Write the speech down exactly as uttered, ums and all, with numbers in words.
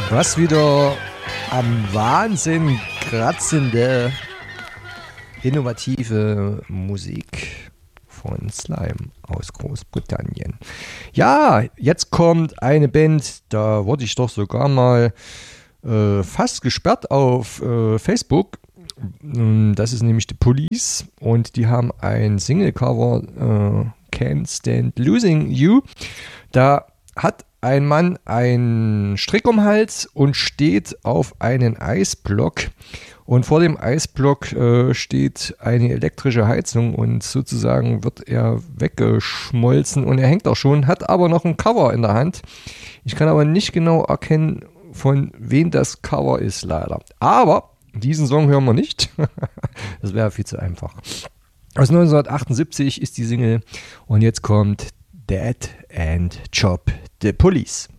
Was wieder am Wahnsinn kratzende, innovative Musik von Slime aus Großbritannien. Ja, jetzt kommt eine Band, da wurde ich doch sogar mal äh, fast gesperrt auf äh, Facebook. Das ist nämlich The Police und die haben ein Single-Cover, äh, Can't Stand Losing You. Da hat ein Mann einen Strick um den Hals und steht auf einen Eisblock. Und vor dem Eisblock äh, steht eine elektrische Heizung und sozusagen wird er weggeschmolzen. Und er hängt auch schon, hat aber noch ein Cover in der Hand. Ich kann aber nicht genau erkennen, von wem das Cover ist, leider. Aber diesen Song hören wir nicht. Das wäre viel zu einfach. Aus neunzehnhundertachtundsiebzig ist die Single und jetzt kommt Dead End Job, The Police.